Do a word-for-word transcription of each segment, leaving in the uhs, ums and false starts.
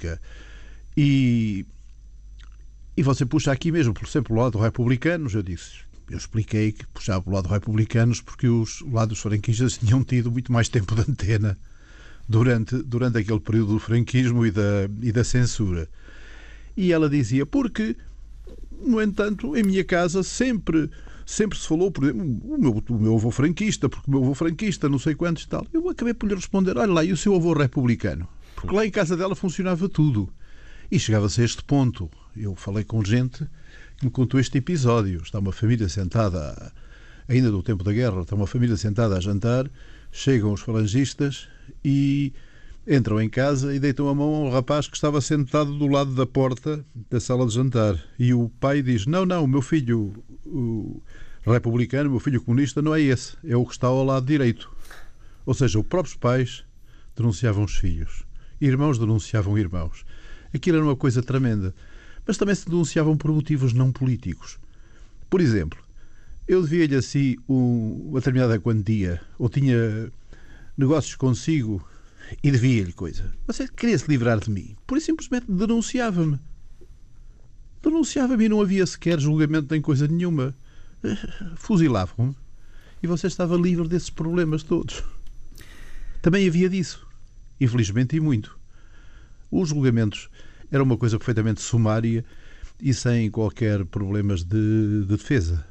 República. E, e você puxa aqui mesmo, por exemplo, o lado dos republicanos, eu disse, eu expliquei que puxava o lado dos republicanos porque os, o lado dos franquistas tinham tido muito mais tempo de antena durante, durante aquele período do franquismo e da, e da censura. E ela dizia, porque, no entanto, em minha casa sempre, sempre se falou, por exemplo, o meu, o meu avô franquista, porque o meu avô franquista, não sei quantos e tal. Eu acabei por lhe responder, olha lá, e o seu avô republicano? Porque lá em casa dela funcionava tudo. E chegava-se a este ponto. Eu falei com gente que me contou este episódio. Está uma família sentada, ainda do tempo da guerra, está uma família sentada a jantar, chegam os falangistas e entram em casa e deitam a mão ao rapaz que estava sentado do lado da porta da sala de jantar. E o pai diz, não, não, o meu filho o republicano, o meu filho comunista não é esse, é o que está ao lado direito. Ou seja, os próprios pais denunciavam os filhos. Irmãos denunciavam irmãos. Aquilo era uma coisa tremenda. Mas também se denunciavam por motivos não políticos. Por exemplo, eu devia-lhe assim um, uma determinada quantia, ou tinha negócios consigo e devia-lhe coisa. Você queria se livrar de mim. Por isso simplesmente denunciava-me. Denunciava-me e não havia sequer julgamento nem coisa nenhuma. Fuzilavam-me. E você estava livre desses problemas todos. Também havia disso. Infelizmente, e muito. Os julgamentos eram uma coisa perfeitamente sumária e sem qualquer problemas de, de defesa.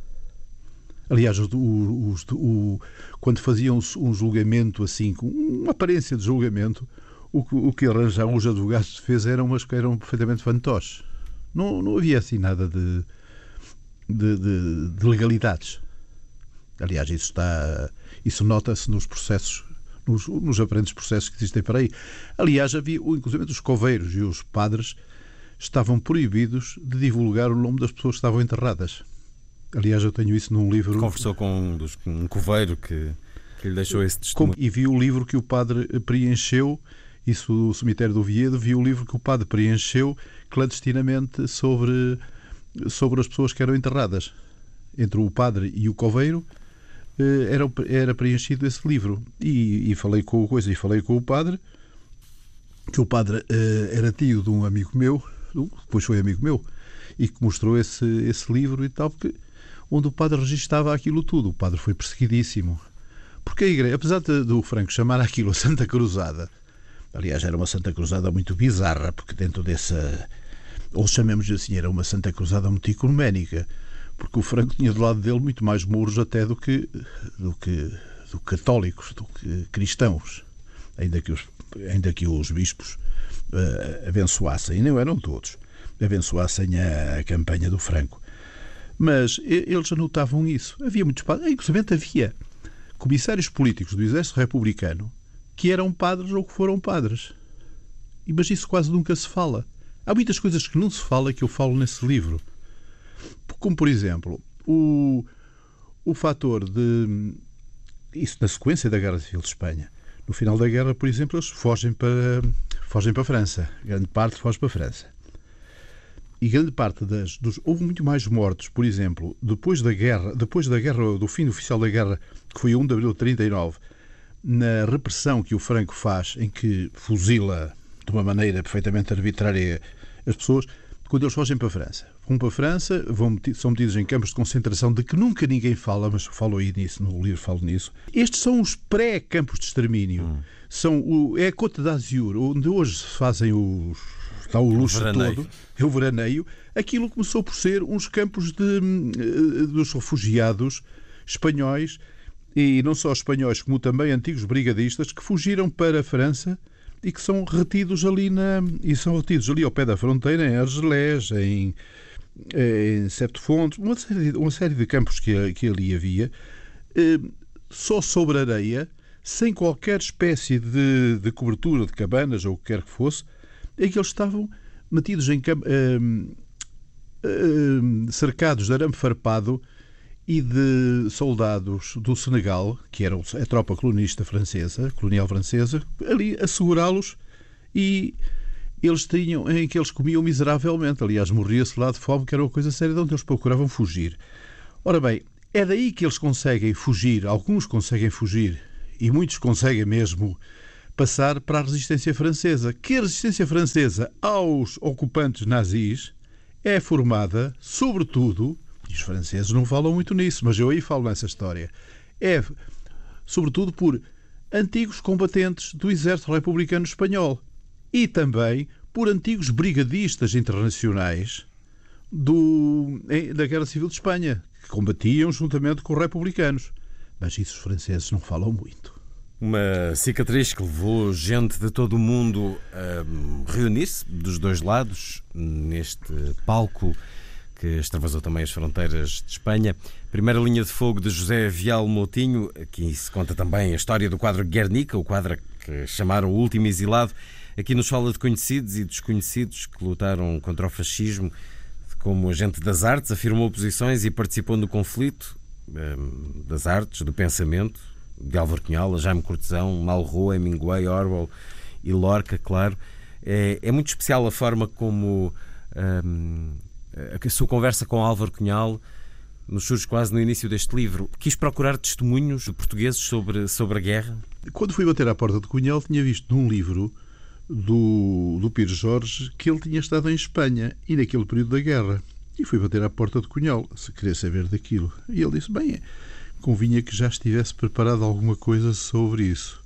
Aliás, os, os, o, quando faziam um julgamento assim, com uma aparência de julgamento, o, o que arranjavam os advogados de defesa eram, umas, eram perfeitamente fantoches. Não, não havia assim nada de, de, de, de legalidades. Aliás, isso, está, isso nota-se nos processos, nos, nos aparentes processos que existem por aí. Aliás, havia, inclusive os coveiros e os padres estavam proibidos de divulgar o nome das pessoas que estavam enterradas. Aliás, eu tenho isso num livro... Conversou com um, dos, um coveiro que, que lhe deixou esse testemunho. E viu o livro que o padre preencheu, isso do cemitério do Oviedo, viu o livro que o padre preencheu clandestinamente sobre, sobre as pessoas que eram enterradas. Entre o padre e o coveiro era, era preenchido esse livro. E, e falei com o coisa, e falei com o padre, que o padre era tio de um amigo meu, depois foi amigo meu, e que mostrou esse, esse livro e tal, porque onde o padre registava aquilo tudo. O padre foi perseguidíssimo. Porque a igreja, apesar de, do Franco chamar aquilo a Santa Cruzada, aliás, era uma Santa Cruzada muito bizarra, porque dentro dessa, ou chamemos assim, era uma Santa Cruzada muito ecuménica, porque o Franco tinha do lado dele muito mais mouros até do que, do que, do que católicos, do que cristãos, ainda que os, ainda que os bispos uh, abençoassem, e não eram todos, abençoassem a, a campanha do Franco. Mas eles anotavam isso. Havia muitos padres, inclusive havia comissários políticos do Exército Republicano que eram padres ou que foram padres. Mas isso quase nunca se fala. Há muitas coisas que não se fala que eu falo nesse livro. Como, por exemplo, o, o fator de... Isso na sequência da Guerra Civil de Espanha. No final da guerra, por exemplo, eles fogem para, fogem para a França. Grande parte foge para a França. E grande parte das... Dos, houve muito mais mortos, por exemplo, depois da guerra, depois da guerra, do fim oficial da guerra, que foi a primeiro de abril de trinta e nove, na repressão que o Franco faz, em que fuzila de uma maneira perfeitamente arbitrária as pessoas, quando eles fogem para a França. Vão para a França, vão, são metidos em campos de concentração de que nunca ninguém fala, mas falo aí nisso, no livro falo nisso. Estes são os pré-campos de extermínio. Hum. São o, é a Côte d'Azur, onde hoje se fazem os... Está o luxo todo, é o veraneio. Aquilo começou por ser uns campos de, de, dos refugiados espanhóis, e não só espanhóis, como também antigos brigadistas, que fugiram para a França e que são retidos ali, na, e são retidos ali ao pé da fronteira, em Argelés, em, em Sete Fontes, uma série, uma série de campos que, que ali havia, eh, só sobre areia, sem qualquer espécie de, de cobertura de cabanas ou o que quer que fosse, em que eles estavam metidos em uh, uh, cercados de arame farpado e de soldados do Senegal, que era a tropa colonista francesa, colonial francesa, ali a segurá-los, e eles tinham, em que eles comiam miseravelmente. Aliás, morria-se lá de fome, que era uma coisa séria, de onde eles procuravam fugir. Ora bem, é daí que eles conseguem fugir, alguns conseguem fugir, e muitos conseguem mesmo passar para a resistência francesa. Que a resistência francesa aos ocupantes nazis é formada, sobretudo, e os franceses não falam muito nisso, mas eu aí falo nessa história, é sobretudo por antigos combatentes do exército republicano espanhol e também por antigos brigadistas internacionais do, da Guerra Civil de Espanha, que combatiam juntamente com os republicanos. Mas isso os franceses não falam muito. Uma cicatriz que levou gente de todo o mundo a reunir-se dos dois lados neste palco que extravasou também as fronteiras de Espanha. Primeira linha de fogo de José Vial Moutinho. Aqui se conta também a história do quadro Guernica, o quadro que chamaram O Último Exilado. Aqui nos fala de conhecidos e desconhecidos que lutaram contra o fascismo como agente das artes, afirmou posições e participou no conflito das artes, do pensamento, de Álvaro Cunhal, Jaime Cortesão, Malraux, Hemingway, Orwell e Lorca, claro. É, é muito especial a forma como hum, a sua conversa com Álvaro Cunhal nos surge quase no início deste livro. Quis procurar testemunhos de portugueses sobre, sobre a guerra? Quando fui bater à porta de Cunhal, tinha visto num livro do, do Pires Jorge que ele tinha estado em Espanha e naquele período da guerra. E fui bater à porta de Cunhal, se queria saber daquilo. E ele disse, bem, convinha que já estivesse preparado alguma coisa sobre isso.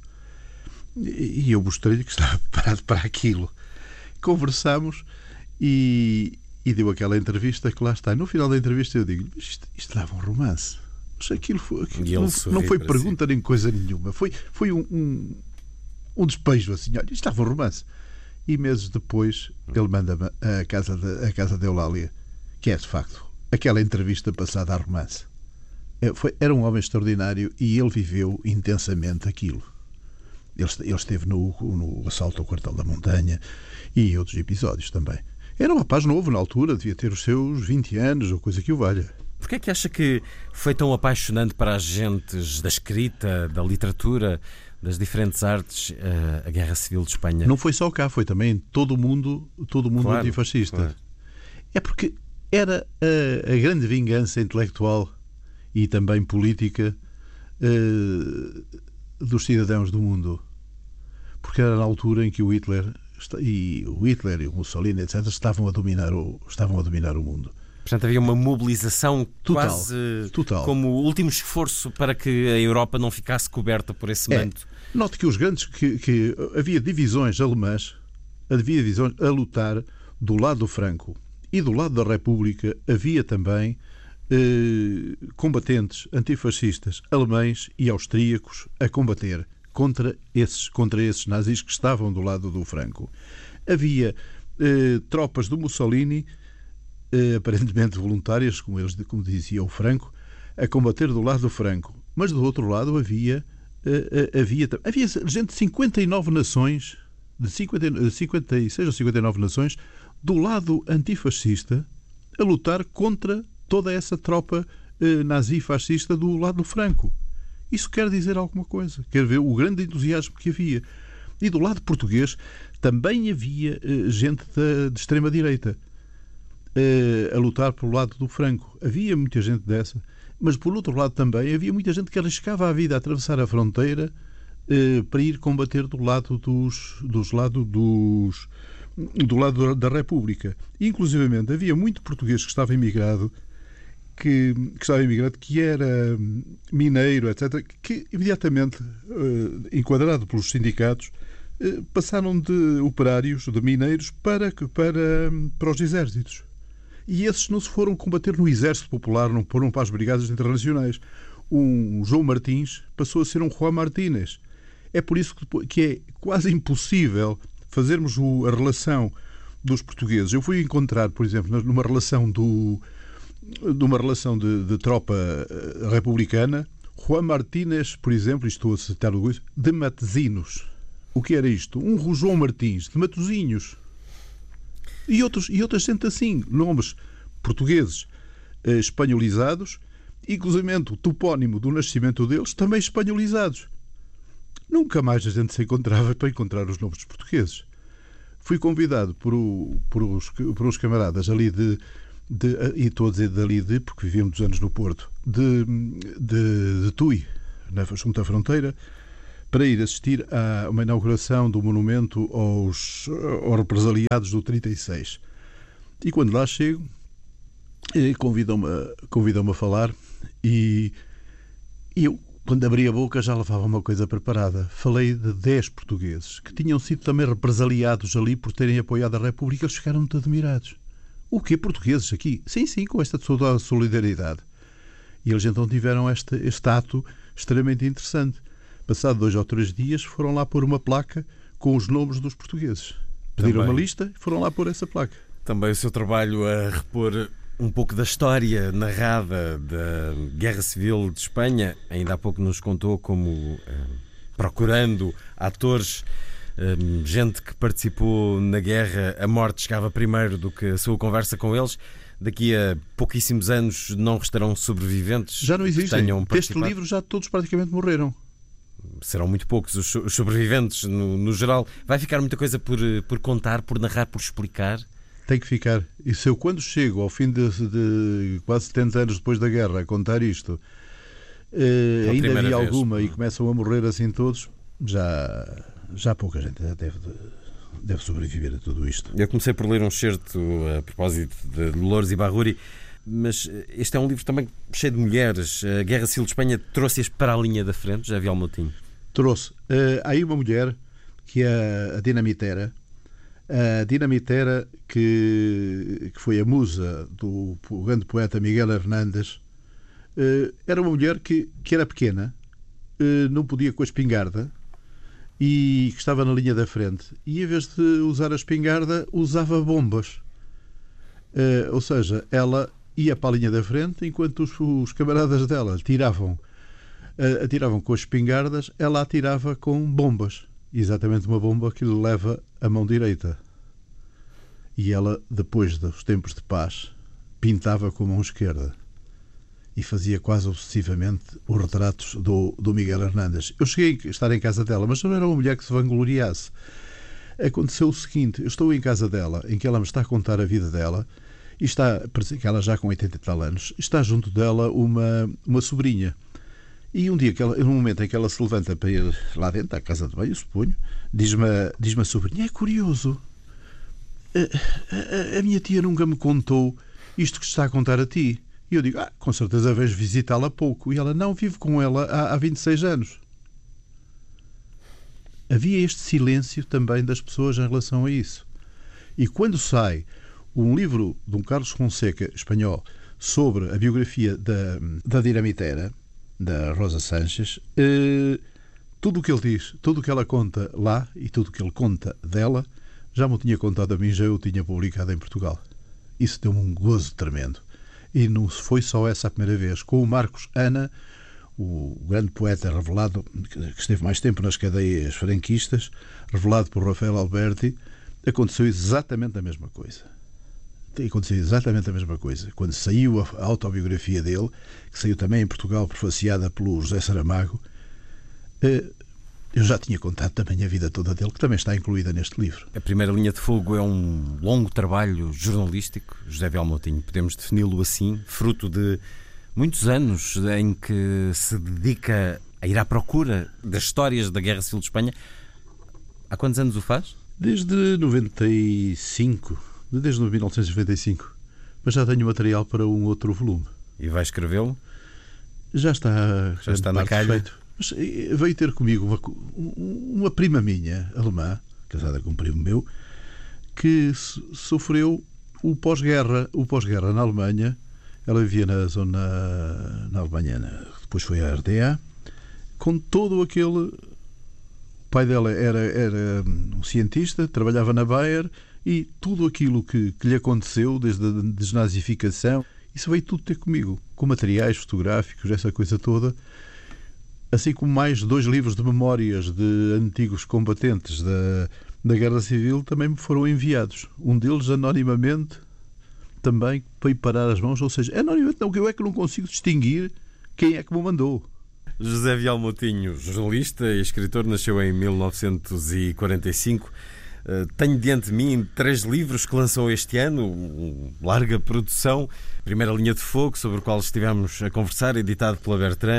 E eu mostrei-lhe que estava preparado para aquilo. Conversámos e, e deu aquela entrevista que lá está. No final da entrevista eu digo, isto, isto dava um romance. Mas aquilo, foi, aquilo não, não foi pergunta si. Nem coisa nenhuma. Foi, foi um, um, um despejo assim, olha, isto dava um romance. E meses depois ele manda-me a casa de, a casa de Eulália, que é de facto aquela entrevista passada a romance. Foi, era um homem extraordinário e ele viveu intensamente aquilo. Ele, ele esteve no, no assalto ao Quartel da Montanha e outros episódios também. Era um rapaz novo na altura, devia ter os seus vinte anos ou coisa que o valha. Porquê é que acha que foi tão apaixonante para as gentes da escrita, da literatura, das diferentes artes, a Guerra Civil de Espanha? Não foi só cá, foi também em todo o mundo, todo o mundo claro, antifascista. Claro. É porque era a, a grande vingança intelectual e também política uh, dos cidadãos do mundo. Porque era na altura em que o Hitler e o Hitler e o Mussolini, etcétera, estavam a dominar o, estavam a dominar o mundo. Portanto, havia uma mobilização total, quase total. Como último esforço para que a Europa não ficasse coberta por esse manto. É. Note que os grandes que, que havia divisões alemãs, havia divisões a lutar do lado do Franco e do lado da República havia também eh, combatentes antifascistas alemães e austríacos a combater contra esses, contra esses nazis que estavam do lado do Franco. Havia eh, tropas do Mussolini, eh, aparentemente voluntárias, como, eles, como dizia o Franco, a combater do lado do Franco. Mas do outro lado havia, eh, havia, havia gente de cinquenta e nove nações, de cinquenta, cinquenta e seis ou cinquenta e nove nações, do lado antifascista, a lutar contra toda essa tropa eh, nazi-fascista do lado do Franco. Isso quer dizer alguma coisa. Quer ver o grande entusiasmo que havia. E do lado português também havia eh, gente da, de extrema-direita eh, a lutar pelo lado do Franco. Havia muita gente dessa. Mas, por outro lado, também havia muita gente que arriscava a vida a atravessar a fronteira eh, para ir combater do lado dos, dos, lado dos do lado da República. E, inclusivamente, havia muito português que estava imigrado, que, que estava imigrado, que era mineiro, etcétera, que imediatamente, eh, enquadrado pelos sindicatos, eh, passaram de operários, de mineiros, para, para, para os exércitos. E esses não se foram combater no Exército Popular, não foram para as brigadas internacionais. Um João Martins passou a ser um Juan Martínez. É por isso que, que é quase impossível fazermos o, a relação dos portugueses. Eu fui encontrar, por exemplo, numa relação, do, numa relação de, de tropa republicana, Juan Martínez, por exemplo, estou a citar o Luís, de Matosinhos. O que era isto? Um João Martins de Matosinhos. E, outros, e outra gente assim, nomes portugueses eh, espanholizados, inclusive o topónimo do nascimento deles, também espanholizados. Nunca mais a gente se encontrava para encontrar os nomes dos portugueses. Fui convidado por, o, por, os, por uns camaradas ali de, de, e estou a dizer dali de, porque vivi muitos anos no Porto, de, de, de Tui, na junto à fronteira, para ir assistir a uma inauguração do monumento aos, aos represaliados do trinta e seis. E quando lá chego, convidam-me, convidam-me a falar e eu, quando abri a boca, já levava uma coisa preparada. Falei de dez portugueses que tinham sido também represaliados ali por terem apoiado a República. Eles ficaram muito admirados. O quê? Portugueses aqui? Sim, sim, com esta toda a solidariedade. E eles então tiveram este, este ato extremamente interessante. Passado dois ou três dias, foram lá pôr uma placa com os nomes dos portugueses. Pediram também uma lista e foram lá pôr essa placa. Também o seu trabalho a repor um pouco da história narrada da Guerra Civil de Espanha. Ainda há pouco nos contou como, eh, procurando atores, eh, gente que participou na guerra, a morte chegava primeiro do que a sua conversa com eles. Daqui a pouquíssimos anos não restarão sobreviventes. Já não existem. Deste livro livro já todos praticamente morreram. Serão muito poucos os, os sobreviventes no, no geral. Vai ficar muita coisa por, por contar, por narrar, por explicar? Tem que ficar. E se eu, quando chego ao fim de, de quase setenta anos depois da guerra a contar isto, eh, ainda havia alguma e começam a morrer assim todos, já, já pouca gente deve, deve sobreviver a tudo isto. Eu comecei por ler um excerto a propósito de Dolores Ibárruri, mas este é um livro também cheio de mulheres. A Guerra Civil de Espanha trouxe-as para a linha da frente, já havia Moutinho? Trouxe. Uh, há aí uma mulher que é a Dinamitera. A Dinamitera, que, que foi a musa do grande poeta Miguel Hernández, uh, era uma mulher que, que era pequena, uh, não podia com a espingarda e que estava na linha da frente. E em vez de usar a espingarda, usava bombas. Uh, ou seja, ela ia para a linha da frente enquanto os, os camaradas dela tiravam, uh, atiravam com as espingardas, ela atirava com bombas. Exatamente uma bomba que lhe leva a mão direita. E ela, depois dos tempos de paz, pintava com a mão esquerda. E fazia quase obsessivamente os retratos do, do Miguel Hernández. Eu cheguei a estar em casa dela, mas não era uma mulher que se vangloriasse. Aconteceu o seguinte: eu estou em casa dela, em que ela me está a contar a vida dela, e está, parece que ela já com oitenta e tal anos, está junto dela uma, uma sobrinha. E um dia, que ela, no momento em que ela se levanta para ir lá dentro, à casa de banho, suponho, diz-me, diz-me a sobrinha: é curioso, a, a, a minha tia nunca me contou isto que está a contar a ti. E eu digo: ah, com certeza vais visitá-la há pouco. E ela: não, vivo com ela há, há vinte e seis anos. Havia este silêncio também das pessoas em relação a isso. E quando sai um livro de um Carlos Fonseca, espanhol, sobre a biografia da, da Dinamitera, da Rosa Sánchez, eh, tudo o que ele diz, tudo o que ela conta lá e tudo o que ele conta dela, já me tinha contado a mim, já eu tinha publicado em Portugal. Isso deu-me um gozo tremendo. E não foi só essa a primeira vez. Com o Marcos Ana, o grande poeta revelado, que esteve mais tempo nas cadeias franquistas, revelado por Rafael Alberti, aconteceu exatamente a mesma coisa. Aconteceu exatamente a mesma coisa. Quando saiu a autobiografia dele, que saiu também em Portugal, prefaciada pelo José Saramago, eu já tinha contado também a vida toda dele, que também está incluída neste livro. A Primeira Linha de Fogo é um longo trabalho jornalístico, José Viola Moutinho, podemos defini-lo assim, fruto de muitos anos em que se dedica a ir à procura das histórias da Guerra Civil de Espanha. Há quantos anos o faz? Desde noventa e cinco. Desde mil novecentos e noventa e cinco. Mas já tenho material para um outro volume. E vai escrevê-lo? Já está, já está na calha. Feito. Mas veio ter comigo uma, uma prima minha, alemã, casada com um primo meu, que sofreu o pós-guerra, o pós-guerra na Alemanha. Ela vivia na zona, na Alemanha, depois foi à R D A, com todo aquele... O pai dela era, era um cientista, trabalhava na Bayer, e tudo aquilo que, que lhe aconteceu, desde a desnazificação, isso veio tudo ter comigo, com materiais fotográficos, essa coisa toda, assim como mais dois livros de memórias de antigos combatentes da, da Guerra Civil também me foram enviados. Um deles anonimamente, também para ir parar as mãos, ou seja, anonimamente não, que eu é que não consigo distinguir quem é que me mandou. José Viola Moutinho, jornalista e escritor, nasceu em mil novecentos e quarenta e cinco. Tenho diante de mim três livros que lançou este ano, larga produção. Primeira Linha de Fogo, sobre o qual estivemos a conversar, editado pela Bertrand.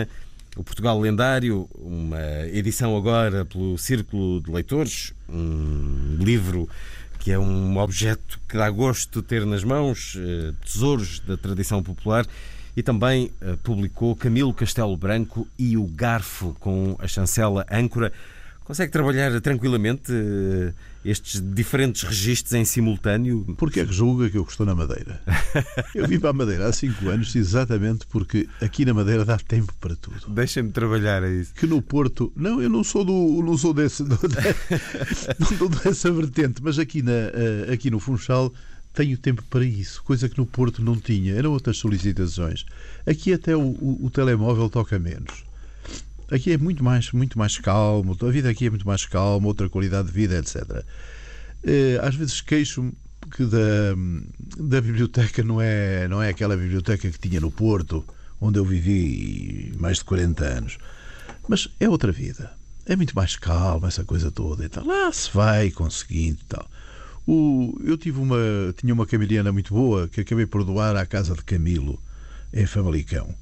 O Portugal Lendário, uma edição agora pelo Círculo de Leitores, um livro que é um objeto que dá gosto de ter nas mãos, tesouros da tradição popular, e também publicou Camilo Castelo Branco e O Garfo, com a chancela Âncora. Consegue trabalhar tranquilamente estes diferentes registros em simultâneo? Porque é que julga que eu estou na Madeira? Eu vim para a Madeira há cinco anos exatamente porque aqui na Madeira dá tempo para tudo. Deixem-me trabalhar a isso. Que no Porto... Não, eu não sou, do, não sou desse, do, não sou dessa vertente, mas aqui, na, aqui no Funchal tenho tempo para isso, coisa que no Porto não tinha. Eram outras solicitações. Aqui até o, o, o telemóvel toca menos. Aqui é muito mais, muito mais calmo, a vida aqui é muito mais calma, outra qualidade de vida, etcétera. Às vezes queixo-me que da, da biblioteca não é, não é aquela biblioteca que tinha no Porto, onde eu vivi mais de quarenta anos. Mas é outra vida. É muito mais calma, essa coisa toda. E tal. Lá se vai conseguindo e tal. O, eu tive uma, tinha uma camiliana muito boa que acabei por doar à casa de Camilo, em Famalicão.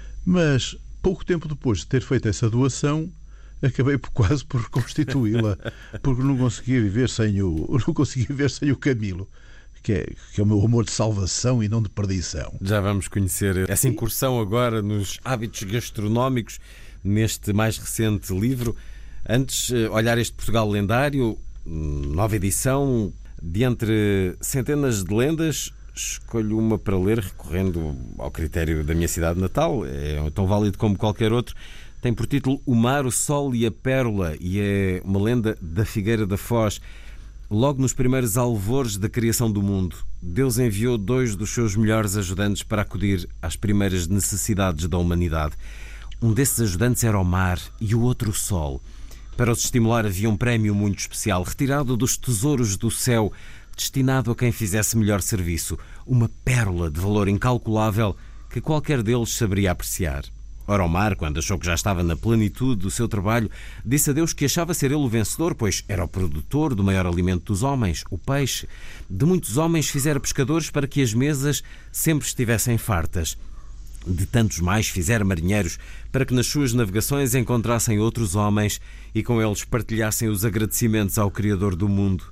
Mas... pouco tempo depois de ter feito essa doação, acabei por, quase por reconstituí-la, porque não conseguia viver sem o, não conseguia viver sem o Camilo, que é, que é o meu amor de salvação e não de perdição. Já vamos conhecer essa incursão agora nos hábitos gastronómicos, neste mais recente livro. Antes, olhar este Portugal Lendário, nova edição, de entre centenas de lendas. Escolho uma para ler, recorrendo ao critério da minha cidade natal, é tão válido como qualquer outro. Tem por título O Mar, o Sol e a Pérola, e é uma lenda da Figueira da Foz. Logo nos primeiros alvores da criação do mundo, Deus enviou dois dos seus melhores ajudantes para acudir às primeiras necessidades da humanidade. Um desses ajudantes era o mar e o outro o sol. Para os estimular havia um prémio muito especial, retirado dos tesouros do céu, destinado a quem fizesse melhor serviço, uma pérola de valor incalculável que qualquer deles saberia apreciar. Ora, o mar, quando achou que já estava na plenitude do seu trabalho, disse a Deus que achava ser ele o vencedor, pois era o produtor do maior alimento dos homens, o peixe. De muitos homens fizera pescadores para que as mesas sempre estivessem fartas. De tantos mais fizera marinheiros para que nas suas navegações encontrassem outros homens e com eles partilhassem os agradecimentos ao Criador do mundo.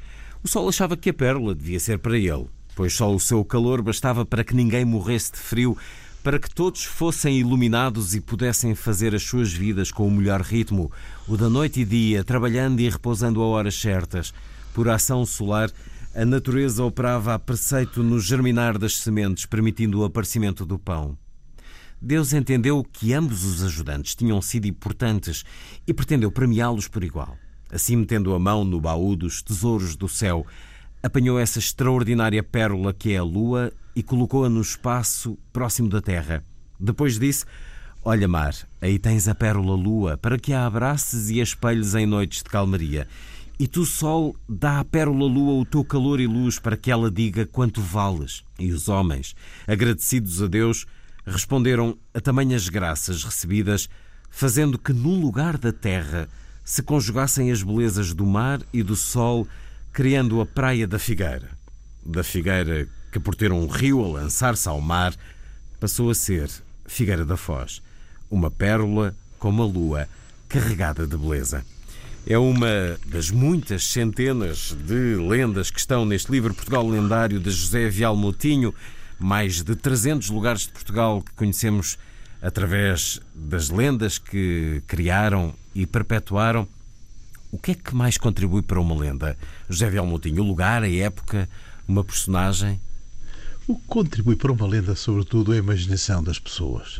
O sol achava que a pérola devia ser para ele, pois só o seu calor bastava para que ninguém morresse de frio, para que todos fossem iluminados e pudessem fazer as suas vidas com o melhor ritmo, o da noite e dia, trabalhando e repousando a horas certas. Por ação solar, a natureza operava a preceito no germinar das sementes, permitindo o aparecimento do pão. Deus entendeu que ambos os ajudantes tinham sido importantes e pretendeu premiá-los por igual. Assim, metendo a mão no baú dos tesouros do céu, apanhou essa extraordinária pérola que é a lua e colocou-a no espaço próximo da terra. Depois disse: olha, mar, aí tens a pérola lua, para que a abraces e a espelhes em noites de calmaria. E tu, sol, dá à pérola lua o teu calor e luz, para que ela diga quanto vales. E os homens, agradecidos a Deus, responderam a tamanhas graças recebidas, fazendo que no lugar da terra se conjugassem as belezas do mar e do sol, criando a praia da Figueira. Da Figueira, que por ter um rio a lançar-se ao mar, passou a ser Figueira da Foz, uma pérola com uma lua carregada de beleza. É uma das muitas centenas de lendas que estão neste livro Portugal Lendário, de José Vial Moutinho, mais de trezentos lugares de Portugal que conhecemos através das lendas que criaram e perpetuaram. O que é que mais contribui para uma lenda? José Vial Moutinho, o lugar, a época, uma personagem? O que contribui para uma lenda, sobretudo, é a imaginação das pessoas.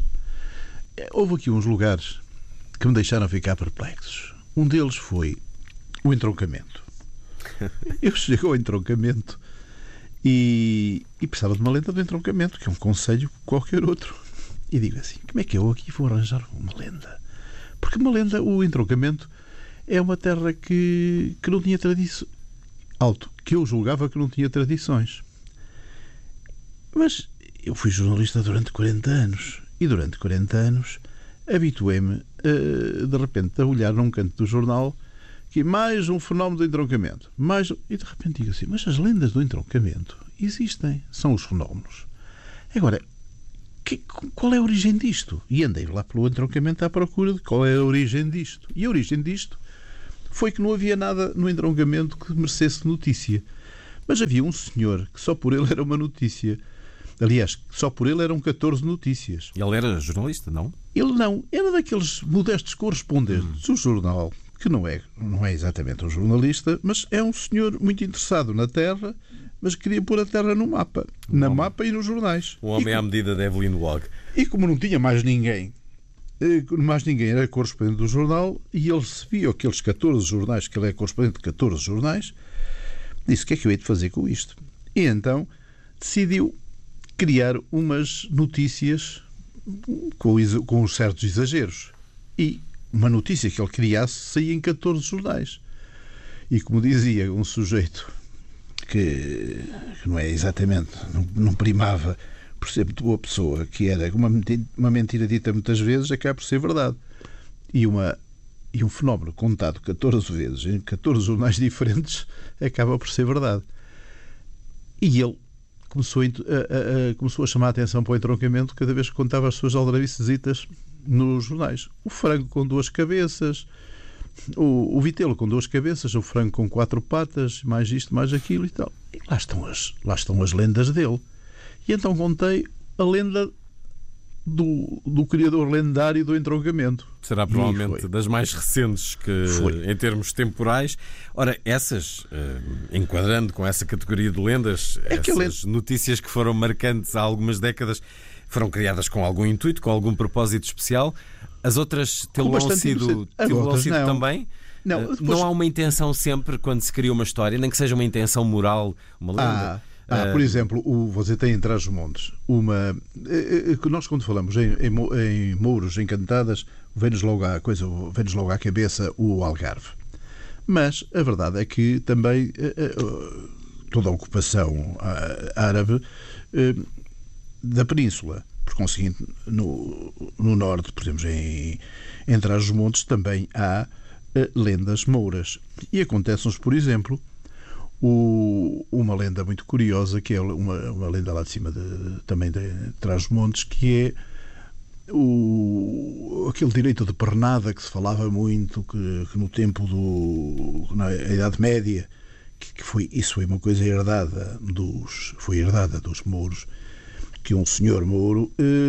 Houve aqui uns lugares que me deixaram ficar perplexos. Um deles foi o entroncamento. Eu chego ao entroncamento e, e precisava de uma lenda do entroncamento, que é um conselho qualquer outro. E digo assim, como é que eu aqui vou arranjar uma lenda? Porque uma lenda, o entroncamento, é uma terra que, que não tinha tradições. Alto, que eu julgava que não tinha tradições. Mas eu fui jornalista durante quarenta anos. E durante quarenta anos habituei-me, uh, de repente, a olhar num canto do jornal que mais um fenómeno do entroncamento. Mais... E de repente digo assim, mas as lendas do entroncamento existem, são os fenómenos. Agora, que, qual é a origem disto? E andei lá pelo entroncamento à procura de qual é a origem disto. E a origem disto foi que não havia nada no entroncamento que merecesse notícia. Mas havia um senhor que só por ele era uma notícia. Aliás, só por ele eram catorze notícias. Ele era jornalista, não? Ele não. Era daqueles modestos correspondentes do jornal, que não é, não é exatamente um jornalista, mas é um senhor muito interessado na Terra, mas queria pôr a Terra no mapa. Um na homem. mapa e nos jornais. Um homem e, à medida de Evelyn Waugh. E como não tinha mais ninguém, mais ninguém era correspondente do jornal, e ele se via aqueles catorze jornais, que ele é correspondente de catorze jornais, disse: o que é que eu hei de fazer com isto? E então decidiu criar umas notícias com, com uns certos exageros. E uma notícia que ele criasse saía em catorze jornais. E como dizia um sujeito que, que não é exatamente, não, não primava por ser muito boa pessoa, que era uma mentira, uma mentira dita muitas vezes, acaba por ser verdade. E, uma, e um fenómeno contado catorze vezes em catorze jornais diferentes acaba por ser verdade. E ele começou a, a, a, começou a chamar a atenção para o entroncamento cada vez que contava as suas aldrabicizitas nos jornais. O frango com duas cabeças, o, o vitelo com duas cabeças, o frango com quatro patas, mais isto, mais aquilo e tal. E lá estão as, lá estão as lendas dele. E então contei a lenda do, do criador lendário do entroncamento. Será provavelmente das mais recentes que, foi. Em termos temporais. Ora, essas, uh, enquadrando com essa categoria de lendas, é essas que notícias que foram marcantes há algumas décadas, foram criadas com algum intuito, com algum propósito especial. As outras tê-lo-ão sido, tê-lo-ão sido não. também? Não, depois... não há uma intenção sempre, quando se cria uma história, nem que seja uma intenção moral, uma lenda... Ah. Ah, por exemplo, o, você tem em Trás-os-Montes uma que nós, quando falamos em, em, em Mouros Encantadas, vem-nos logo à coisa, vem-nos logo à cabeça o Algarve. Mas a verdade é que também toda a ocupação árabe da península, por conseguinte, no, no norte, por exemplo, em, em Trás-os-Montes, também há lendas mouras. E acontece-nos, por exemplo, O, uma lenda muito curiosa, que é uma, uma lenda lá de cima de, também de Trás-os-Montes, que é o, aquele direito de pernada que se falava muito, que, que no tempo do na Idade Média, que, que foi, isso foi uma coisa herdada dos, foi herdada dos mouros, que um senhor mouro,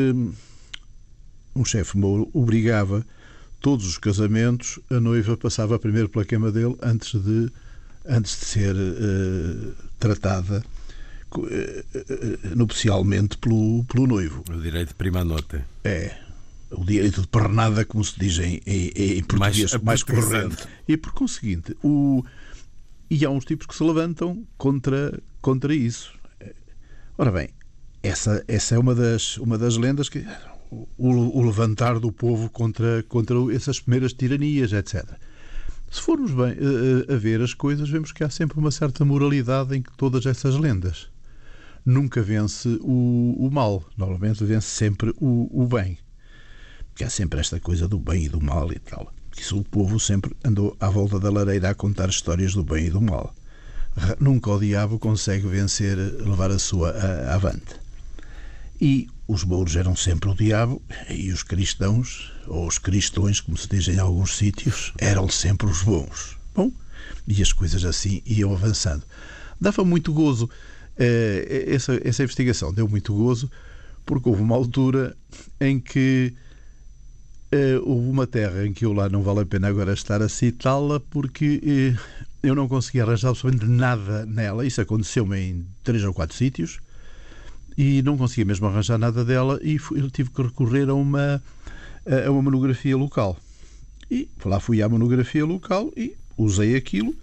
um chefe mouro, obrigava todos os casamentos, a noiva passava primeiro pela cama dele antes de antes de ser uh, tratada uh, uh, nupcialmente pelo, pelo noivo. O direito de prima nota. É. O direito de pernada, como se diz em, em, em português mais, mais corrente. E, por conseguinte, o... e há uns tipos que se levantam contra, contra isso. Ora bem, essa, essa é uma das, uma das lendas que... O, o levantar do povo contra, contra essas primeiras tiranias, etcétera. Se formos bem a, a ver as coisas, vemos que há sempre uma certa moralidade em que todas essas lendas. Nunca vence o, o mal. Normalmente vence sempre o, o bem. Porque há sempre esta coisa do bem e do mal e tal. Isso o povo sempre andou à volta da lareira a contar histórias do bem e do mal. Nunca o diabo consegue vencer, levar a sua a, avante. E os mouros eram sempre o diabo, e os cristãos, ou os cristões, como se diz em alguns sítios, eram sempre os bons. Bom, e as coisas assim iam avançando. Dava muito gozo. Eh, essa, essa investigação deu muito gozo, porque houve uma altura em que eh, houve uma terra em que eu lá não vale a pena agora estar a citá-la, porque eh, eu não conseguia arranjar absolutamente nada nela. Isso aconteceu-me em três ou quatro sítios. E não conseguia mesmo arranjar nada dela, e fui, tive que recorrer a uma, a uma monografia local. E lá fui à monografia local e usei aquilo.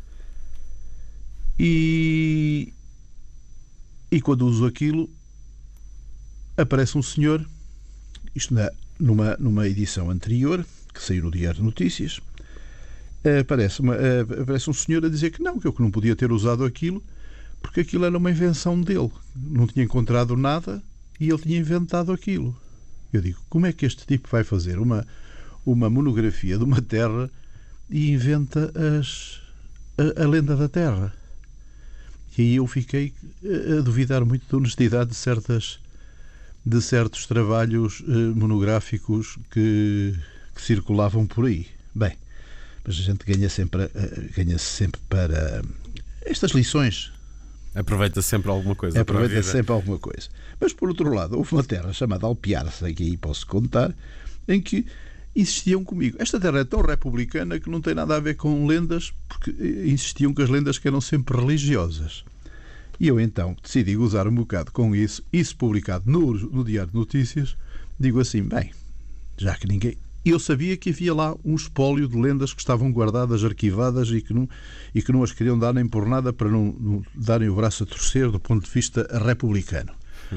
E, e quando uso aquilo, aparece um senhor, isto na, numa, numa edição anterior, que saiu no Diário de Notícias, aparece, uma, aparece um senhor a dizer que não, que eu que não podia ter usado aquilo, porque aquilo era uma invenção dele. Não tinha encontrado nada e ele tinha inventado aquilo. Eu digo, como é que este tipo vai fazer uma, uma monografia de uma terra e inventa as, a, a lenda da terra? E aí eu fiquei a duvidar muito da honestidade de certas, de certos trabalhos eh, monográficos que, que circulavam por aí. Bem, mas a gente ganha sempre, uh, ganha-se sempre para estas lições. Aproveita sempre alguma coisa. Aproveita sempre alguma coisa. Mas, por outro lado, houve uma terra chamada Alpiarça, que aí posso contar, em que insistiam comigo. Esta terra é tão republicana que não tem nada a ver com lendas, porque insistiam que as lendas que eram sempre religiosas. E eu, então, decidi gozar um bocado com isso, isso publicado no, no Diário de Notícias, digo assim, bem, já que ninguém... Eu sabia que havia lá um espólio de lendas que estavam guardadas, arquivadas e que não, e que não as queriam dar nem por nada para não, não darem o braço a torcer do ponto de vista republicano.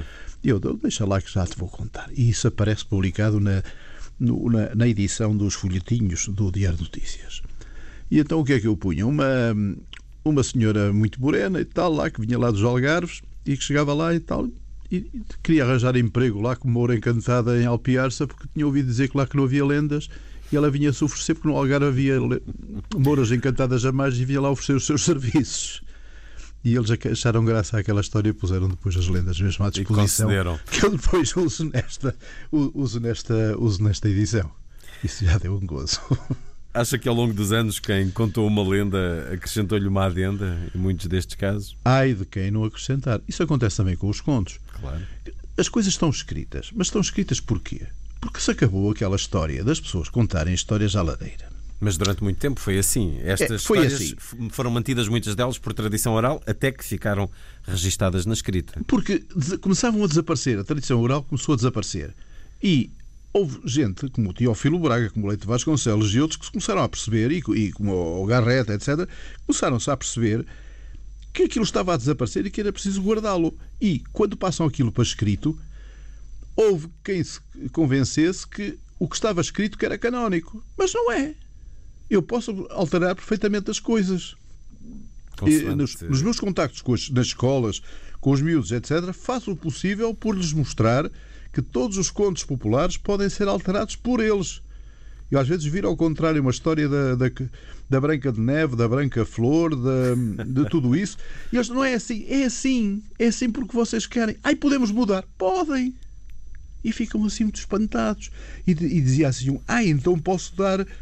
E eu, deixa lá que já te vou contar. E isso aparece publicado na, no, na, na edição dos folhetinhos do Diário de Notícias. E então o que é que eu punha? Uma, uma senhora muito morena e tal, lá que vinha lá dos Algarves e que chegava lá e tal... e queria arranjar emprego lá como Moura Encantada em Alpiarça, porque tinha ouvido dizer que lá que não havia lendas e ela vinha-se oferecer, porque no Algarve havia Mouras Encantadas jamais e vinha lá oferecer os seus serviços. E eles acharam graça àquela história e puseram depois as lendas mesmo à disposição, que eu depois uso nesta, uso, nesta, uso nesta edição. Isso já deu um gozo. Acha que ao longo dos anos quem contou uma lenda acrescentou-lhe uma adenda em muitos destes casos? Ai de quem não acrescentar. Isso acontece também com os contos. Claro. As coisas estão escritas, mas estão escritas porquê? Porque se acabou aquela história das pessoas contarem histórias à lareira. Mas durante muito tempo foi assim. Estas é, foi histórias assim. Foram mantidas, muitas delas, por tradição oral, até que ficaram registadas na escrita. Porque começavam a desaparecer, a tradição oral começou a desaparecer. E houve gente, como o Teófilo Braga, como o Leite Vasconcelos e outros, que se começaram a perceber, e, e como o Garrett, etcétera, começaram-se a perceber que aquilo estava a desaparecer e que era preciso guardá-lo. E, quando passam aquilo para escrito, houve quem se convencesse que o que estava escrito que era canónico. Mas não é. Eu posso alterar perfeitamente as coisas. E, nos, nos meus contactos com as, nas escolas, com os miúdos, etcétera, faço o possível por lhes mostrar que todos os contos populares podem ser alterados por eles. Eu às vezes viro ao contrário uma história da, da, da Branca de Neve, da Branca Flor, da, de tudo isso. E eles, não é assim, é assim, é assim porque vocês querem. Ai, podemos mudar? Podem. E ficam assim muito espantados. E, e dizia assim um, ah, então posso dar uh,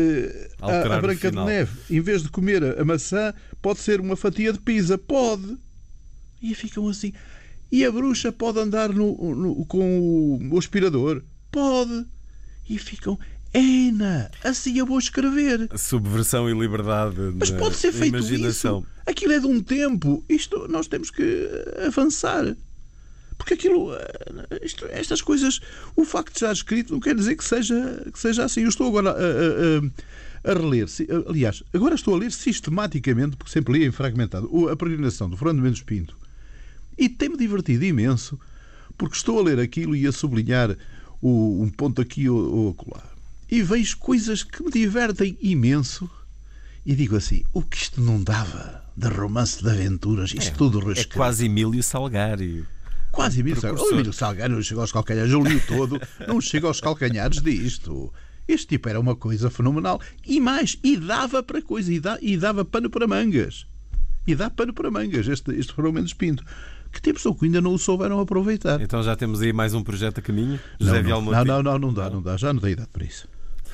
a, a Branca de Neve, em vez de comer a maçã, pode ser uma fatia de pizza. Pode. E ficam assim... E a bruxa pode andar no, no, com o aspirador? Pode. E ficam... Ena, assim eu vou escrever. Subversão e liberdade. Mas pode ser feito imaginação. Isso. Aquilo é de um tempo. Isto nós temos que avançar. Porque aquilo... Isto, estas coisas... O facto de estar escrito não quer dizer que seja, que seja assim. Eu estou agora a, a, a, a reler... Aliás, agora estou a ler sistematicamente, porque sempre li em fragmentado, a peregrinação do Fernando Mendes Pinto. E tem-me divertido imenso, porque estou a ler aquilo e a sublinhar o, um ponto aqui ou, ou acolá. E vejo coisas que me divertem imenso e digo assim, o que isto não dava de romance de aventuras, isto é, tudo rascado. É quase Emílio Salgari. Quase Emílio Salgari. O Emílio Salgari não chega aos calcanhares, eu li o todo, não chega aos calcanhares disto. Este tipo era uma coisa fenomenal. E mais, e dava para coisa, e, dá, e dava pano para mangas. E dá pano para mangas, este, este Fernando Mendes Pinto. Que temos ou que ainda não o souberam aproveitar. Então já temos aí mais um projeto a caminho? José não, não, não, não, não, não dá, não dá. Já não tem idade para isso.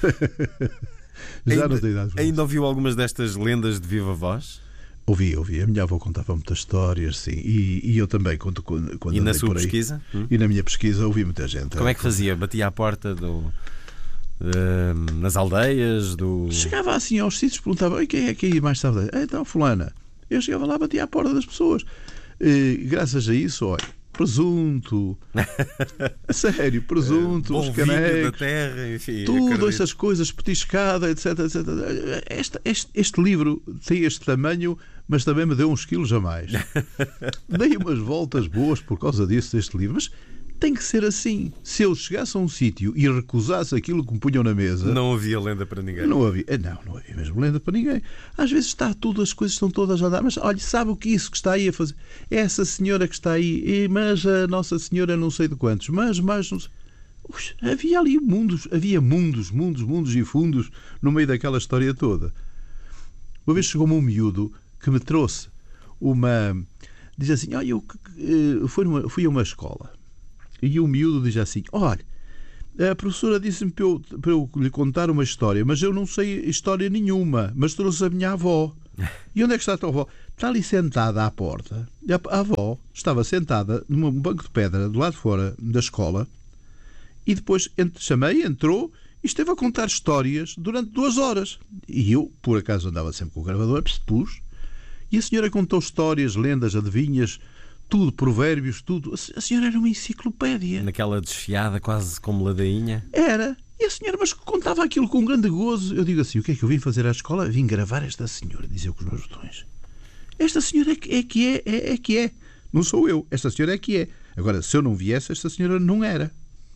Já ainda, não tem idade para ainda isso. ouviu algumas destas lendas de viva voz? Ouvi, ouvi. A minha avó contava muitas histórias, sim. E, e eu também, quando, quando, quando E na sua por aí, pesquisa? Hum? E na minha pesquisa ouvi muita gente. Como é que fazia? Batia à porta do... Uh, nas aldeias do... Chegava assim aos sítios, perguntava, e quem é que aí mais sabe? Ah, então, fulana. Eu chegava lá, batia à porta das pessoas. E, graças a isso, olha, presunto, sério, presunto, os canecos, da terra, enfim, tudo, essas coisas, petiscada, etc, etcétera. Este, este, este livro tem este tamanho, mas também me deu uns quilos a mais. Dei umas voltas boas por causa disso, deste livro, mas tem que ser assim. Se eu chegasse a um sítio e recusasse aquilo que me punham na mesa... Não havia lenda para ninguém. Não havia, não, não havia mesmo lenda para ninguém. Às vezes está tudo, as coisas estão todas a dar, mas olha, sabe o que isso que está aí a fazer? É essa senhora que está aí, e, mas a Nossa Senhora não sei de quantos, mas, mas... Não sei. Ux, havia ali mundos, havia mundos, mundos, mundos e fundos no meio daquela história toda. Uma vez chegou-me um miúdo que me trouxe uma... Diz assim, olha, eu fui, numa, fui a uma escola. E o miúdo diz assim: olha, a professora disse-me para eu, para eu lhe contar uma história, mas eu não sei história nenhuma, mas trouxe a minha avó. E onde é que está a tua avó? Está ali sentada à porta. A avó estava sentada num banco de pedra do lado de fora da escola e depois chamei, entrou e esteve a contar histórias durante duas horas. E eu, por acaso, andava sempre com o gravador, pus, e a senhora contou histórias, lendas, adivinhas, tudo, provérbios, tudo. A senhora era uma enciclopédia. Naquela desfiada, quase como ladainha. Era. E a senhora, mas contava aquilo com um grande gozo. Eu digo assim: o que é que eu vim fazer à escola? Vim gravar esta senhora, diz eu com os meus botões. Esta senhora é que é, que é, é, é que é. Não sou eu. Esta senhora é que é. Agora, se eu não viesse, esta senhora não era.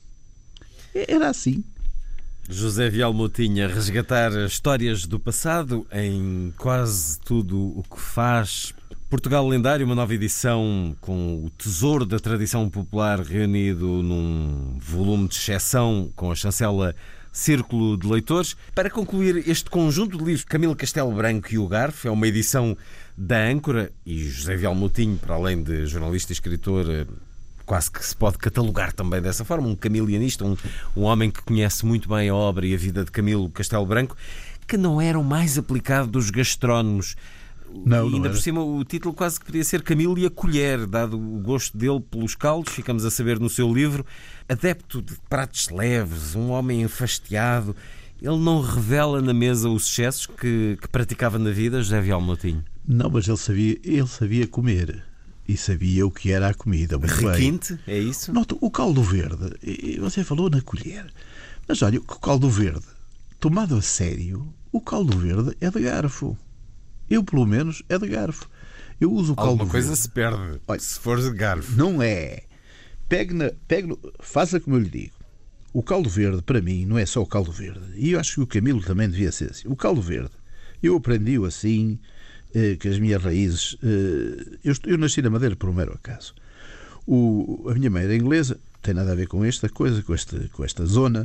Era assim. José Vial Moutinho a resgatar histórias do passado em quase tudo o que faz. Portugal Lendário, uma nova edição com o tesouro da tradição popular reunido num volume de exceção com a chancela Círculo de Leitores. Para concluir este conjunto de livros, Camilo Castelo Branco e o Garfo, é uma edição da Âncora, e José Vial Moutinho, para além de jornalista e escritor, quase que se pode catalogar também dessa forma, um camilianista, um, um homem que conhece muito bem a obra e a vida de Camilo Castelo Branco, que não era o mais aplicado dos gastrónomos. Não, e ainda não por cima o título quase que podia ser Camilo e a Colher, dado o gosto dele pelos caldos. Ficamos a saber no seu livro, adepto de pratos leves, um homem enfastiado. Ele não revela na mesa os excessos que, que praticava na vida, José Vial Moutinho? Não, mas ele sabia, ele sabia comer e sabia o que era a comida. Requinte, bem. É isso? Nota, o caldo verde, você falou na colher, mas olha, o caldo verde, tomado a sério, o caldo verde é de garfo. Eu, pelo menos, é de garfo. Eu uso o caldo Alguma coisa verde. Se perde, olha, se for de garfo. Não é. Pegue na, pegue no, faça como eu lhe digo. O caldo verde, para mim, não é só o caldo verde. E eu acho que o Camilo também devia ser assim. O caldo verde, eu aprendi-o assim, eh, que as minhas raízes... Eh, eu, eu nasci na Madeira por um mero acaso. O, a minha mãe era inglesa, tem nada a ver com esta coisa, com, este, com esta zona.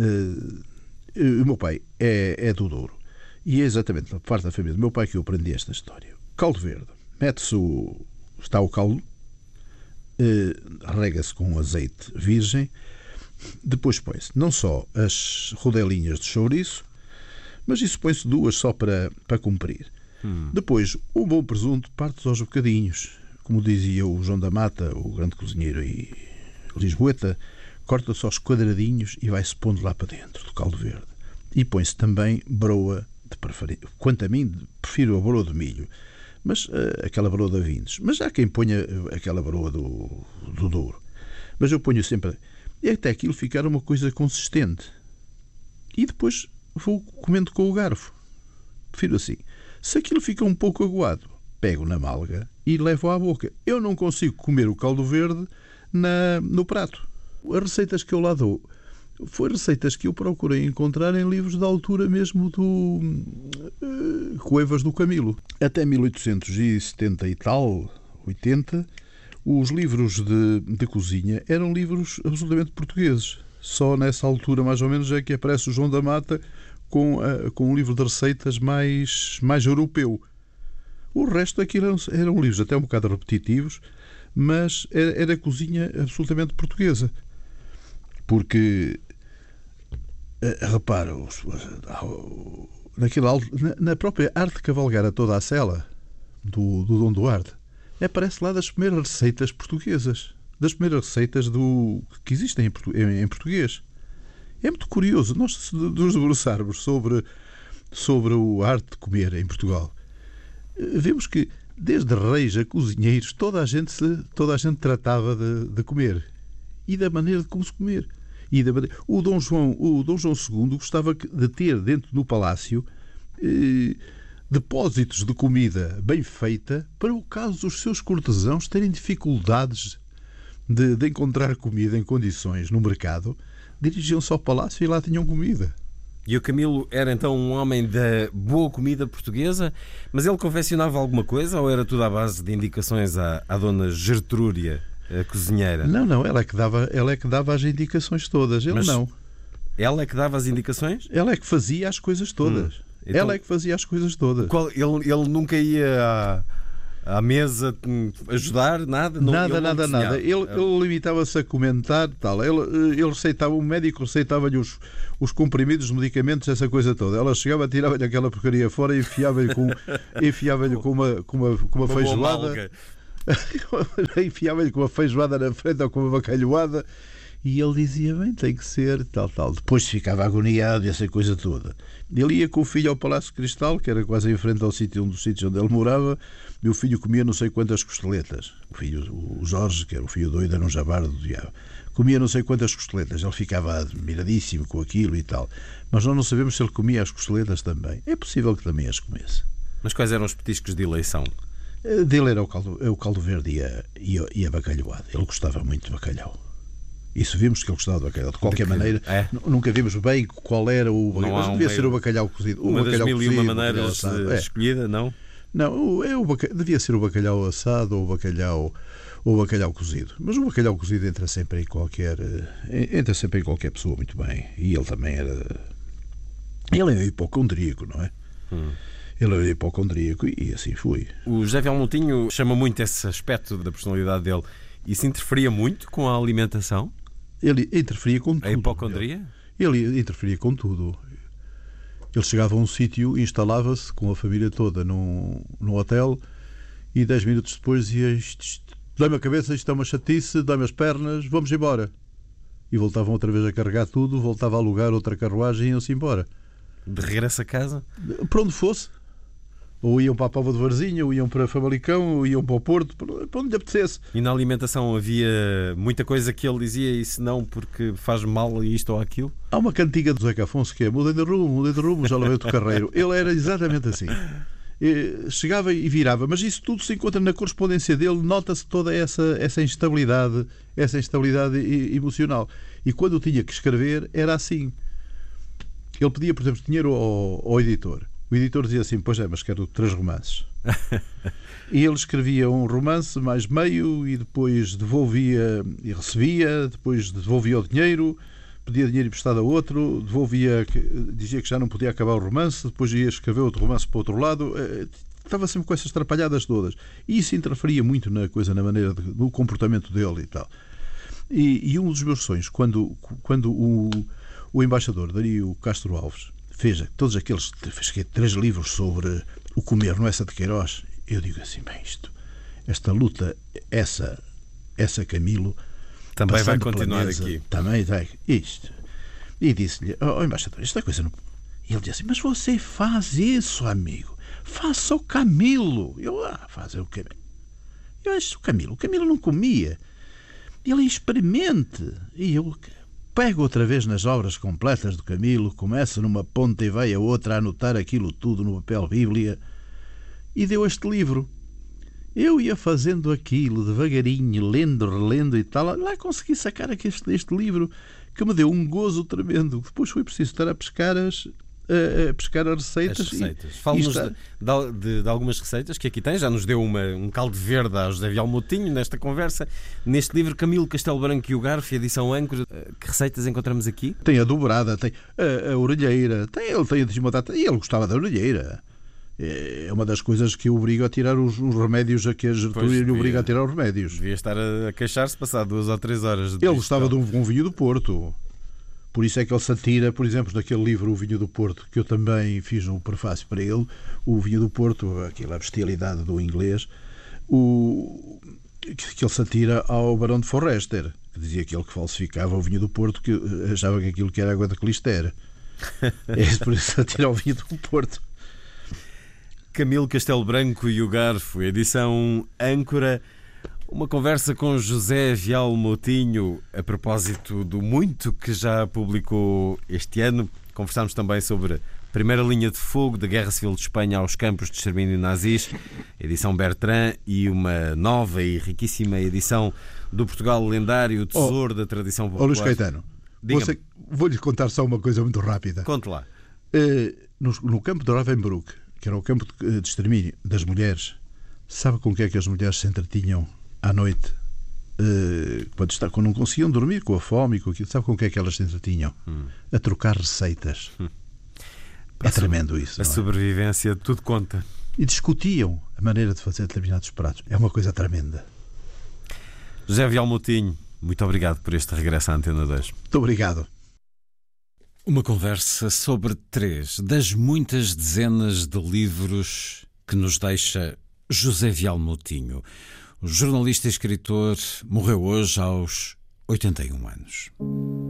Eh, o meu pai é, é do Douro. E é exatamente da parte da família do meu pai que eu aprendi esta história. Caldo verde. Mete-se o... Está o caldo, eh, rega-se com azeite virgem, depois põe-se não só as rodelinhas de chouriço, mas isso põe-se duas só para, para cumprir. Hum. Depois, o bom presunto parte aos bocadinhos. Como dizia o João da Mata, o grande cozinheiro e lisboeta, corta-se aos quadradinhos e vai-se pondo lá para dentro do caldo verde. E põe-se também broa de preferência. Quanto a mim, prefiro a broa de milho, mas uh, aquela broa da Vintes. Mas há quem ponha aquela broa do, do Douro. Mas eu ponho sempre... E até aquilo ficar uma coisa consistente. E depois vou comendo com o garfo. Prefiro assim. Se aquilo fica um pouco aguado, pego na malga e levo à boca. Eu não consigo comer o caldo verde na, no prato. As receitas que eu lá dou foi receitas que eu procurei encontrar em livros da altura mesmo do uh, Coevas do Camilo. Até mil oitocentos e setenta e tal, oitenta, os livros de, de cozinha eram livros absolutamente portugueses. Só nessa altura, mais ou menos, é que aparece o João da Mata com, uh, com um livro de receitas mais, mais europeu. O resto daquilo eram, eram livros até um bocado repetitivos, mas era, era cozinha absolutamente portuguesa. Porque, repara, naquela, na própria arte de cavalgar a toda a sela do, do Dom Duarte, aparece lá das primeiras receitas portuguesas, das primeiras receitas do, que existem em, em, em português. É muito curioso, nós se nos debruçarmos sobre, sobre a arte de comer em Portugal, vemos que desde reis a cozinheiros toda a gente, se, toda a gente tratava de, de comer e da maneira de como se comer. E da maneira... o, Dom João, o Dom João segundo gostava de ter dentro do palácio eh, depósitos de comida bem feita para o caso dos seus cortesãos terem dificuldades de, de encontrar comida em condições no mercado, dirigiam-se ao palácio e lá tinham comida. E o Camilo era então um homem da boa comida portuguesa, mas ele confeccionava alguma coisa ou era tudo à base de indicações à, à dona Gertrúria, a cozinheira? Não, não, ela é que dava, ela é que dava as indicações todas, ele mas não. Ela é que dava as indicações? Ela é que fazia as coisas todas. Hum. Então, ela é que fazia as coisas todas. Qual, ele, ele nunca ia à, à mesa, ajudar, nada? Não, nada, ele não nada, nada. Ele, ele limitava-se a comentar, tal. Ele, ele receitava, um médico receitava-lhe os, os comprimidos, os medicamentos, essa coisa toda. Ela chegava, tirava-lhe aquela porcaria fora e enfiava-lhe com, enfiava-lhe com uma, com uma, com uma, uma feijoada. Enfiava-lhe com uma feijoada na frente ou com uma bacalhoada. E ele dizia, bem, tem que ser, tal, tal. Depois ficava agoniado e essa coisa toda. Ele ia com o filho ao Palácio Cristal, que era quase em frente ao sítio, um dos sítios onde ele morava, e o filho comia não sei quantas costeletas. O filho, o Jorge, que era o filho doido, era um jabardo do diabo. Comia não sei quantas costeletas. Ele ficava admiradíssimo com aquilo e tal. Mas nós não sabemos se ele comia as costeletas também. É possível que também as comesse. Mas quais eram os petiscos de eleição? Dele era o caldo, o caldo verde e a, e, a, e a bacalhoada. Ele gostava muito de bacalhau. Isso vimos que ele gostava de bacalhau. De qualquer de maneira, é. Nunca vimos bem qual era o bacalhau. Mas devia um ser o bacalhau cozido. Uma o das bacalhau mil cozido, e uma maneiras é. escolhida, não? Não, é o bacalhau, devia ser o bacalhau assado ou o bacalhau, ou o bacalhau cozido. Mas o bacalhau cozido entra sempre em qualquer entra sempre em qualquer pessoa muito bem. E ele também era... Ele é hipocondríaco, não é? Hum. Ele era hipocondríaco e assim foi. O José Vieal Moutinho chama muito esse aspecto da personalidade dele. Isso interferia muito com a alimentação? Ele interferia com tudo. A hipocondria? Ele, ele interferia com tudo. Ele chegava a um sítio, instalava-se com a família toda num, num hotel e dez minutos depois dizia: dói-me a cabeça, isto é uma chatice, dói-me as pernas, vamos embora. E voltavam outra vez a carregar tudo, voltava a alugar outra carruagem e iam-se embora. De regresso a casa? Para onde fosse. Ou iam para a Póvoa de Varzim, ou iam para Famalicão, ou iam para o Porto, para onde lhe apetecesse. E na alimentação havia muita coisa que ele dizia, isso não porque faz mal isto ou aquilo? Há uma cantiga do Zeca Afonso que é: mudem de rumo, mudem de rumo, já lá veio o carreiro. Ele era exatamente assim. Chegava e virava, mas isso tudo se encontra na correspondência dele, nota-se toda essa, essa instabilidade, essa instabilidade emocional. E quando tinha que escrever, era assim. Ele pedia, por exemplo, dinheiro ao, ao editor. O editor dizia assim: pois é, mas quero três romances. E ele escrevia um romance mais meio e depois devolvia e recebia, depois devolvia o dinheiro, pedia dinheiro emprestado a outro, devolvia, dizia que já não podia acabar o romance, depois ia escrever outro romance para o outro lado. Estava sempre com essas trapalhadas todas. E isso interferia muito na coisa, na maneira, de, no comportamento dele e tal. E, e um dos meus sonhos, quando, quando o, o embaixador Dario Castro Alves fez todos aqueles, fez três livros sobre o comer no Essa de Queiroz, eu digo assim: bem, isto, esta luta, essa, essa Camilo, também vai continuar mesa, aqui. Também vai, isto. E disse-lhe: ó oh, embaixador, esta coisa não... E ele disse assim: mas você faz isso, amigo, faça o Camilo. Eu, ah, fazer o Camilo. Eu acho o Camilo, o Camilo não comia. Ele experimente. E eu... pego outra vez nas obras completas do Camilo, começo numa ponta e vai a outra a anotar aquilo tudo no papel Bíblia, e deu este livro. Eu ia fazendo aquilo devagarinho, lendo, relendo e tal, lá consegui sacar aqui este, este livro, que me deu um gozo tremendo. Depois foi preciso estar a pescar as, a, a pescar as receitas. As receitas. Fale-nos de, de, de algumas receitas que aqui tem. Já nos deu uma, um caldo verde a José Vieal Moutinho nesta conversa. Neste livro, Camilo Castelo Branco e o Garfo, edição Âncora, que receitas encontramos aqui? Tem a dobrada, tem a, a orelheira, tem, ele tem a desmatata, e ele gostava da orelheira. É uma das coisas que eu obrigo a tirar os, os remédios, a que a Gertrude lhe obriga a tirar os remédios. Devia estar a, a queixar-se passado duas ou três horas. De ele gostava de um, um vinho do Porto. Por isso é que ele se atira, por exemplo, naquele livro O Vinho do Porto, que eu também fiz um prefácio para ele, O Vinho do Porto, aquela bestialidade do inglês, o, que ele se atira ao Barão de Forrester, que dizia que ele que falsificava o vinho do Porto, que achava que aquilo que era água de clister. É por isso se atira ao vinho do Porto. Camilo Castelo Branco e o Garfo, edição Âncora. Uma conversa com José Vieal Moutinho a propósito do muito que já publicou este ano. Conversámos também sobre a primeira linha de fogo da Guerra Civil de Espanha aos campos de extermínio nazis, edição Bertrand, e uma nova e riquíssima edição do Portugal lendário, o Tesouro oh, da Tradição Popular. Ó Luís Caetano, você, vou-lhe contar só uma coisa muito rápida. Conte lá. Uh, no, no campo de Ravensbrück, que era o campo de, de extermínio das mulheres, sabe com o que é que as mulheres se entretinham à noite? Uh, quando, está, quando não conseguiam dormir, com a fome e com aquilo, sabe com o que é que elas se entretinham? Hum. A trocar receitas. Hum. É tremendo isso. A sobrevivência, tudo conta. e discutiam a maneira de fazer determinados pratos. É uma coisa tremenda. José Viola Moutinho, muito obrigado por este regresso à Antena dois. Muito obrigado. Uma conversa sobre três das muitas dezenas de livros que nos deixa José Viola Moutinho. O jornalista e escritor morreu hoje aos oitenta e um anos.